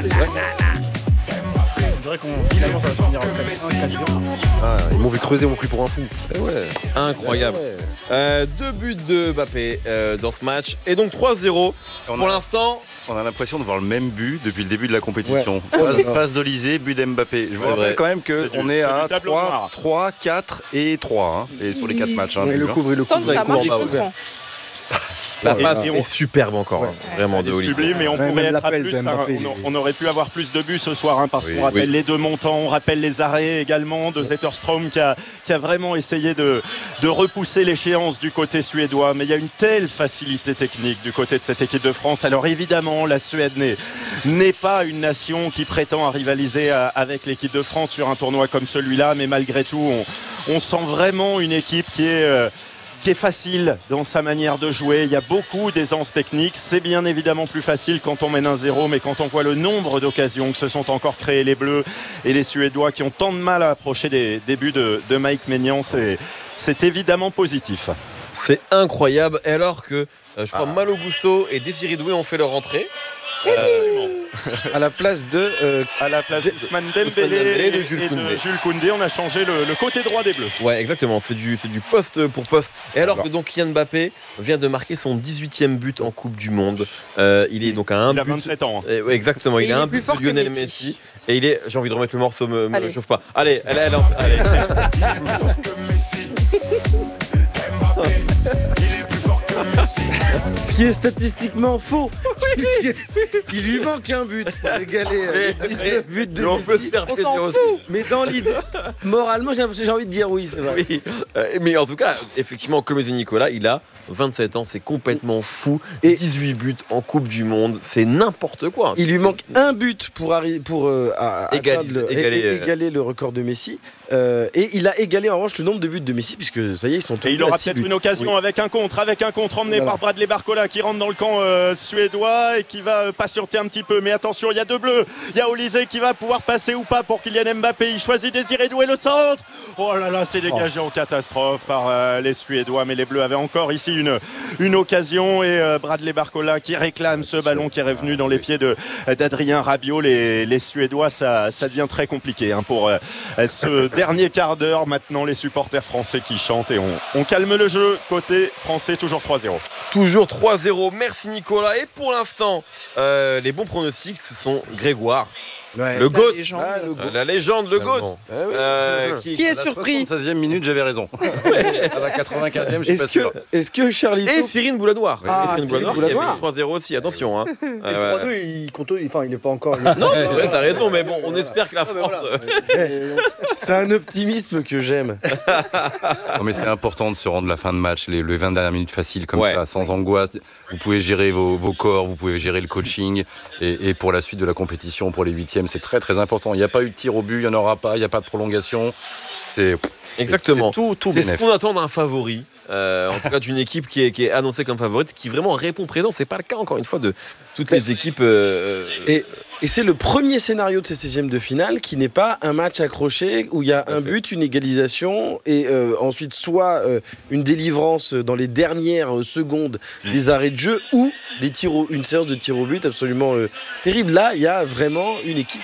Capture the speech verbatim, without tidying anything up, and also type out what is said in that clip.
On dirait qu'on finalement ça va se finir en quatre zéro. Ah, ils m'ont vu creuser mon prix pour un fou. Eh ouais. Incroyable. Eh ouais. Euh, deux buts de Mbappé euh, dans ce match et donc trois zéro On pour a- l'instant. On a l'impression de voir le même but depuis le début de la compétition. Ouais. Passe, passe d'Olysée, but d'Mbappé. Je vous C'est rappelle vrai. quand même C'est qu'on du- est c'est à du tableau trois, noir. trois, quatre et trois. Hein. Et sur les quatre matchs. Hein, Ouais, du le coup, hein. couvre et le Tant couvre. que ça marche, je Couvre, comprends. La Et- passe et on- est superbe encore, hein, vraiment Elle de est Olivier. sublime, mais on Ouais, pourrait même être à l'appel plus. de hein. Mbappé, on, il est- on aurait pu avoir plus de buts ce soir, hein, parce Oui, qu'on rappelle oui. les deux montants, on rappelle les arrêts également de Zetterstrom qui a, qui a vraiment essayé de, de repousser l'échéance du côté suédois. Mais il y a une telle facilité technique du côté de cette équipe de France. Alors évidemment, la Suède n'est, n'est pas une nation qui prétend à rivaliser à- avec l'équipe de France sur un tournoi comme celui-là, mais malgré tout, on, on sent vraiment une équipe qui est... euh, qui est facile dans sa manière de jouer. Il y a beaucoup d'aisance technique. C'est bien évidemment plus facile quand on mène un zéro, mais quand on voit le nombre d'occasions que se sont encore créées les Bleus et les Suédois qui ont tant de mal à approcher des débuts de, de Mike Maignan, c'est, c'est évidemment positif. C'est incroyable. Et alors que euh, je crois Ah. Malo Gusto et Désiré Doué ont fait leur entrée. À la place de. euh, À la place De- d'Ousmane Ousmane Dembélé Dembélé et de et Jules et de Koundé. Jules Koundé, on a changé le, le côté droit des Bleus. Ouais, exactement. C'est du, c'est du poste pour poste. Et alors que donc Kylian Mbappé vient de marquer son dix-huitième but en Coupe du Monde. Euh, il est donc à un Il a but. vingt-sept ans. hein. Eh ouais, exactement, Et il il a est un plus but fort de que Lionel Messi. Messi. Et il est. J'ai envie de remettre le morceau, me, me Allez. chauffe pas. Allez, elle, elle, allez. Ce qui est statistiquement faux. Puisque il lui manque un but pour égaler euh, les dix-neuf buts de Mais on peut se Messi. faire On s'en plaisir aussi. fout. Mais dans l'idée, moralement, j'ai l'impression- j'ai envie de dire oui, c'est vrai. Oui, euh, mais en tout cas, effectivement, comme le disait Nicolas, il a vingt-sept ans, c'est complètement fou. Et- dix-huit buts en Coupe du Monde, c'est n'importe quoi. Il lui C'est- manque un but pour, arri- pour euh, à- Égali- atteindre le, égaler, é- euh, égaler le record de Messi. Euh, et il a égalé en revanche le nombre de buts de Messi, puisque ça y est, ils sont Et il tombés aura à six peut-être buts. une occasion Oui. avec un contre, avec un contre emmené Voilà. par Bradley Barcola qui rentre dans le camp euh, suédois et qui va euh, patienter un petit peu. Mais attention, il y a deux bleus. Il y a Olysée qui va pouvoir passer ou pas pour Kylian Mbappé. Il choisit Désiré Doué le centre. Oh là là, c'est dégagé en catastrophe par euh, les Suédois. Mais les Bleus avaient encore ici une, une occasion et euh, Bradley Barcola qui réclame ce ballon qui est revenu dans les pieds de, d'Adrien Rabiot. Les, les Suédois, ça, ça devient très compliqué hein, pour euh, ce dernier quart d'heure. Maintenant, les supporters français qui chantent et on, on calme le jeu. Côté français, toujours trois zéro. Toujours trois zéro. Merci Nicolas. Et pour l'instant, euh, les bons pronostics, ce sont Grégoire, Ouais. le La GOAT, légende. Ah, le euh, goal. la légende, le GOAT. Ah oui. euh, qui- Qui est À la surpris soixante-seizième minute, j'avais raison. À la quatre-vingt-quinzième, je suis Est-ce pas sûr. que, est-ce que Charlito. Et Cyril Bouladoir. Ah, Et Cyril Cyril Bouladoir qui Bouladoir. avait trois zéro aussi, attention. Hein. Et Euh, le trois deux, il compte, enfin, il est pas encore. Non, c'est vrai, t'as raison, mais bon, on espère que la Ah, mais France. voilà. euh, C'est un optimisme que j'aime. Non, mais c'est important de se rendre la fin de match, les, les vingt dernières minutes faciles comme Ouais. ça, sans angoisse. Vous pouvez gérer vos, vos corps, vous pouvez gérer le coaching. Et, et pour la suite de la compétition, pour les huitièmes, c'est très très important. Il n'y a pas eu de tir au but, il n'y en aura pas, il n'y a pas de prolongation. C'est Exactement. c'est tout, tout C'est ce bénef. qu'on attend d'un favori. Euh, en tout cas d'une équipe qui est, qui est annoncée comme favorite, qui vraiment répond présent. C'est pas le cas encore une fois de toutes les équipes. euh, Et, et c'est le premier scénario de ces seizièmes de finale qui n'est pas un match accroché où il y a à un fait. but, une égalisation et euh, ensuite soit euh, une délivrance dans les dernières secondes des arrêts de jeu ou des tirs au- une séance de tirs au but absolument euh, terrible. Là, il y a vraiment une équipe